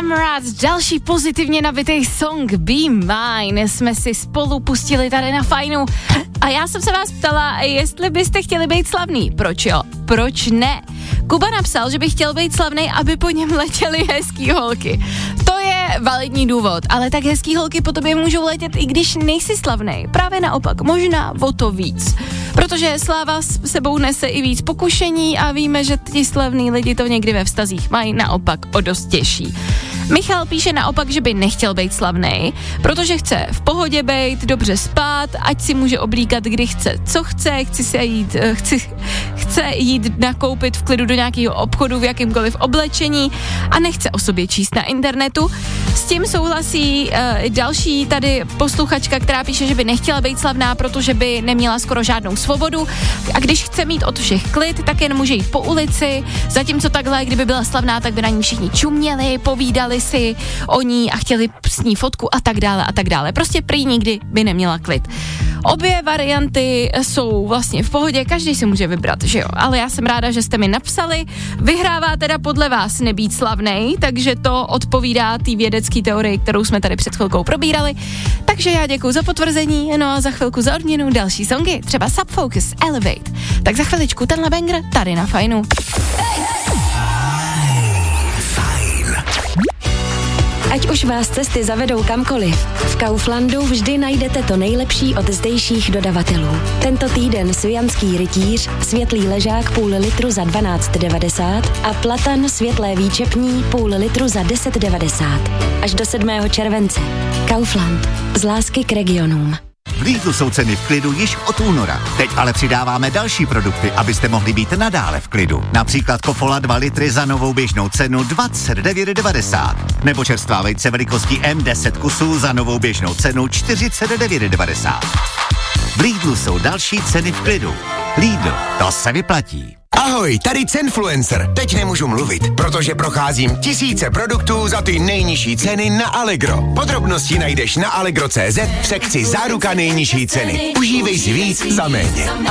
Mraz, další pozitivně nabitý song Be Mine jsme si spolu pustili tady na Fajnu. A já jsem se vás ptala, jestli byste chtěli být slavný. Proč jo? Proč ne? Kuba napsal, že by chtěl být slavný, aby po něm letěly hezký holky. To je validní důvod, ale tak hezký holky po tobě můžou letět, i když nejsi slavnej. Právě naopak, možná o to víc. Protože sláva s sebou nese i víc pokušení a víme, že ti slavní lidi to někdy ve vztazích mají naopak o dost těžší. Michal píše naopak, že by nechtěl být slavnej, protože chce v pohodě být, dobře spát, ať si může oblíkat, kdy chce, co chce, chce jít nakoupit v klidu do nějakého obchodu v jakýmkoliv oblečení a nechce o sobě číst na internetu. S tím souhlasí další tady posluchačka, která píše, že by nechtěla být slavná, protože by neměla skoro žádnou svobodu a když chce mít od všech klid, tak jen může jít po ulici, zatímco takhle, kdyby byla slavná, tak by na ní všichni čuměli, povídali si o ní a chtěli s ní fotku a tak dále a tak dále. Prostě prý nikdy by neměla klid. Obě varianty jsou vlastně v pohodě, každý si může vybrat, že jo? Ale já jsem ráda, že jste mi napsali. Vyhrává teda podle vás nebýt slavnej, takže to odpovídá té vědecké teorii, kterou jsme tady před chvilkou probírali. Takže já děkuju za potvrzení, no a za chvilku za odměnu další songy, třeba Subfocus, Elevate. Tak za chviličku tenhle banger tady na Fajnu. Ať už vás cesty zavedou kamkoliv, v Kauflandu vždy najdete to nejlepší od zdejších dodavatelů. Tento týden svijanský rytíř, světlý ležák půl litru za 12,90 a platan světlé výčepní půl litru za 10,90. Až do 7. července. Kaufland. Z lásky k regionům. V Lidlu jsou ceny v klidu již od února. Teď ale přidáváme další produkty, abyste mohli být nadále v klidu. Například Kofola 2 litry za novou běžnou cenu 29,90. Nebo čerstvá vejce velikostí M10 kusů za novou běžnou cenu 49,90. V Lidlu jsou další ceny v klidu. Lidl, to se vyplatí. Ahoj, tady Cenfluencer. Teď nemůžu mluvit, protože procházím tisíce produktů za ty nejnižší ceny na Allegro. Podrobnosti najdeš na allegro.cz v sekci Záruka nejnižší ceny. Užívej si víc za méně.